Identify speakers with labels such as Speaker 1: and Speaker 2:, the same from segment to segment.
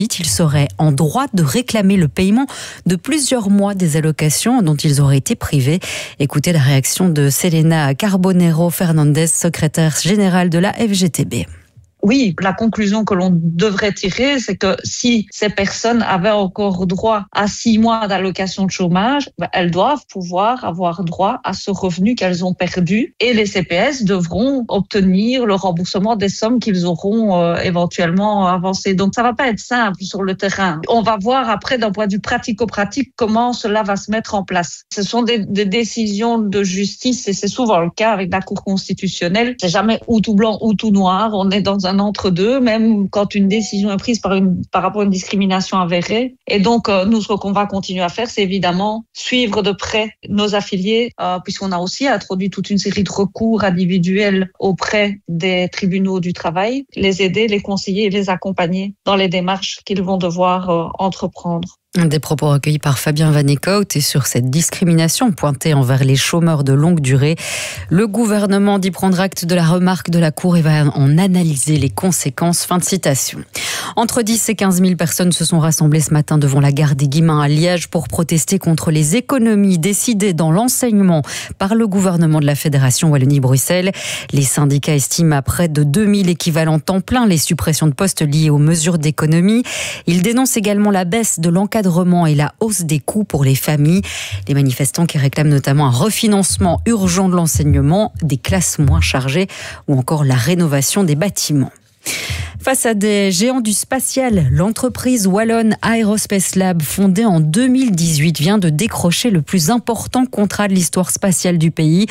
Speaker 1: Ils seraient en droit de réclamer le paiement de plusieurs mois des allocations dont ils auraient été privés. Écoutez la réaction de Selena Carbonero Fernandez, secrétaire générale de la FGTB.
Speaker 2: Oui, la conclusion que l'on devrait tirer, c'est que si ces personnes avaient encore droit à 6 mois d'allocation de chômage, elles doivent pouvoir avoir droit à ce revenu qu'elles ont perdu et les CPS devront obtenir le remboursement des sommes qu'ils auront éventuellement avancées. Donc ça va pas être simple sur le terrain. On va voir après d'un point de vue pratico-pratique comment cela va se mettre en place. Ce sont des décisions de justice et c'est souvent le cas avec la Cour constitutionnelle. C'est jamais ou tout blanc ou tout noir. On est dans un entre-deux, même quand une décision est prise par rapport à une discrimination avérée. Et donc, nous, ce qu'on va continuer à faire, c'est évidemment suivre de près nos affiliés, puisqu'on a aussi introduit toute une série de recours individuels auprès des tribunaux du travail, les aider, les conseiller et les accompagner dans les démarches qu'ils vont devoir entreprendre.
Speaker 1: Des propos recueillis par Fabien Van Eekhout et sur cette discrimination pointée envers les chômeurs de longue durée. Le gouvernement dit prendre acte de la remarque de la Cour et va en analyser les conséquences. Fin de citation. Entre 10 et 15 000 personnes se sont rassemblées ce matin devant la gare des Guillemins à Liège pour protester contre les économies décidées dans l'enseignement par le gouvernement de la Fédération Wallonie-Bruxelles. Les syndicats estiment à près de 2000 équivalents temps plein les suppressions de postes liées aux mesures d'économie. Ils dénoncent également la baisse de l'encadrement et la hausse des coûts pour les familles. Les manifestants qui réclament notamment un refinancement urgent de l'enseignement, des classes moins chargées ou encore la rénovation des bâtiments. Face à des géants du spatial, l'entreprise wallonne Aerospace Lab, fondée en 2018, vient de décrocher le plus important contrat de l'histoire spatiale du pays,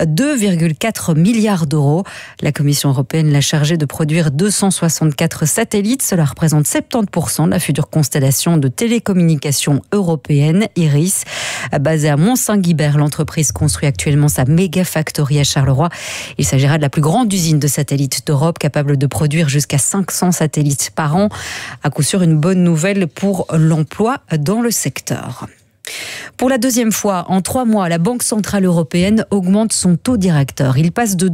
Speaker 1: 2,4 milliards d'euros. La Commission européenne l'a chargée de produire 264 satellites. Cela représente 70% de la future constellation de télécommunications européenne, IRIS. Basée à Mont-Saint-Guibert, l'entreprise construit actuellement sa méga factory à Charleroi. Il s'agira de la plus grande usine de satellites d'Europe, capable de produire jusqu'à 500 satellites par an. À coup sûr, une bonne nouvelle pour l'emploi dans le secteur. Pour la deuxième fois, en 3 mois, la Banque Centrale Européenne augmente son taux directeur. Il passe de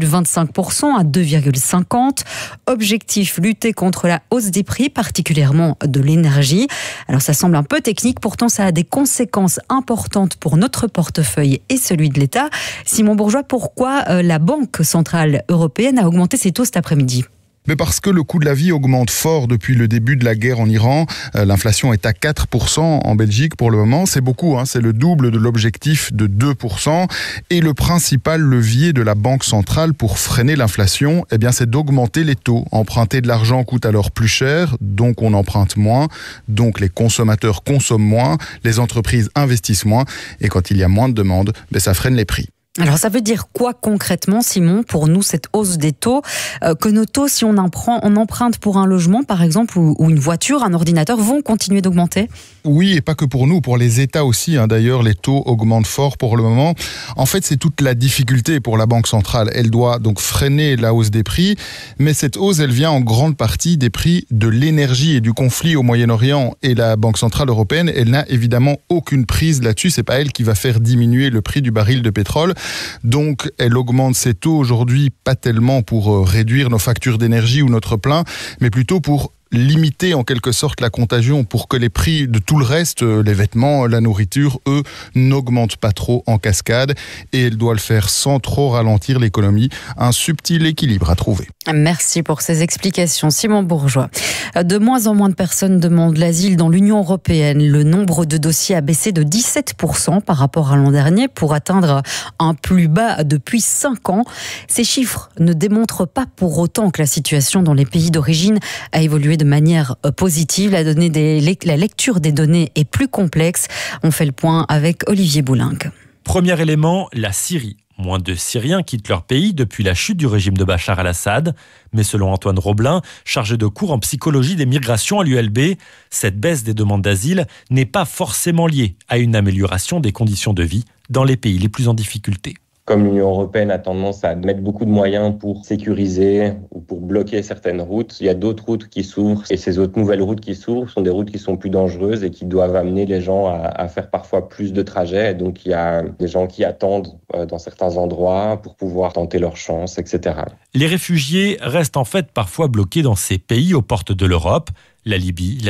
Speaker 1: 2,25% à 2,50%. Objectif, lutter contre la hausse des prix, particulièrement de l'énergie. Alors ça semble un peu technique, pourtant ça a des conséquences importantes pour notre portefeuille et celui de l'État. Simon Bourgeois, pourquoi la Banque Centrale Européenne a augmenté ses taux cet après-midi ?
Speaker 3: Mais parce que le coût de la vie augmente fort depuis le début de la guerre en Iran. L'inflation est à 4% en Belgique pour le moment. C'est beaucoup, c'est le double de l'objectif de 2%. Et le principal levier de la Banque centrale pour freiner l'inflation, c'est d'augmenter les taux. Emprunter de l'argent coûte alors plus cher, donc on emprunte moins. Donc les consommateurs consomment moins, les entreprises investissent moins. Et quand il y a moins de demandes, ça freine les prix.
Speaker 1: Alors ça veut dire quoi concrètement, Simon, pour nous, cette hausse des taux, que nos taux, si on emprunte pour un logement par exemple, ou une voiture, un ordinateur, vont continuer d'augmenter ?
Speaker 3: Oui, et pas que pour nous, pour les États aussi. D'ailleurs, les taux augmentent fort pour le moment. En fait, c'est toute la difficulté pour la Banque centrale. Elle doit donc freiner la hausse des prix, mais cette hausse, elle vient en grande partie des prix de l'énergie et du conflit au Moyen-Orient. Et la Banque centrale européenne, elle n'a évidemment aucune prise là-dessus. C'est pas elle qui va faire diminuer le prix du baril de pétrole. Donc, elle augmente ses taux aujourd'hui, pas tellement pour réduire nos factures d'énergie ou notre plein, mais plutôt pour limiter en quelque sorte la contagion, pour que les prix de tout le reste, les vêtements, la nourriture, eux, n'augmentent pas trop en cascade. Et elle doit le faire sans trop ralentir l'économie. Un subtil équilibre à trouver.
Speaker 1: Merci pour ces explications, Simon Bourgeois. De moins en moins de personnes demandent l'asile dans l'Union européenne. Le nombre de dossiers a baissé de 17% par rapport à l'an dernier pour atteindre un plus bas depuis 5 ans. Ces chiffres ne démontrent pas pour autant que la situation dans les pays d'origine a évolué de manière positive. La lecture des données est plus complexe. On fait le point avec Olivier Boulinck.
Speaker 4: Premier élément, la Syrie. Moins de Syriens quittent leur pays depuis la chute du régime de Bachar al-Assad. Mais selon Antoine Roblin, chargé de cours en psychologie des migrations à l'ULB, cette baisse des demandes d'asile n'est pas forcément liée à une amélioration des conditions de vie dans les pays les plus en difficulté.
Speaker 5: Comme l'Union européenne a tendance à mettre beaucoup de moyens pour sécuriser ou pour bloquer certaines routes, il y a d'autres routes qui s'ouvrent. Et ces autres nouvelles routes qui s'ouvrent sont des routes qui sont plus dangereuses et qui doivent amener les gens à faire parfois plus de trajets. Et donc il y a des gens qui attendent dans certains endroits pour pouvoir tenter leur chance, etc.
Speaker 4: Les réfugiés restent en fait parfois bloqués dans ces pays aux portes de l'Europe. la Libye,